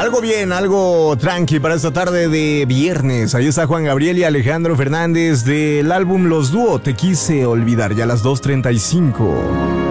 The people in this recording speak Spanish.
Algo bien, algo tranqui para esta tarde de viernes. Ahí está Juan Gabriel y Alejandro Fernández del álbum Los Dúo, Te Quise Olvidar, ya a las 2:35.